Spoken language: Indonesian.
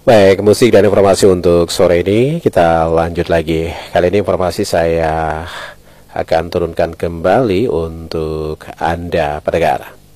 Baik, musik dan informasi untuk sore ini kita lanjut lagi. Kali ini informasi saya akan turunkan kembali untuk Anda pendengar.